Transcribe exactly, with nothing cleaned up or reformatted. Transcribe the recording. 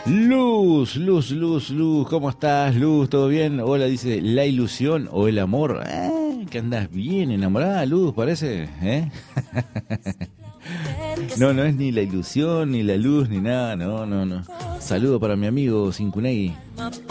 Luz, Luz, Luz, Luz, ¿cómo estás, Luz? ¿Todo bien? Hola, dice, ¿la ilusión o el amor? Eh, que andas bien enamorada, Luz, parece, ¿eh? No, no es ni la ilusión, ni la luz, ni nada, no, no, no. Saludo para mi amigo Cincunegui.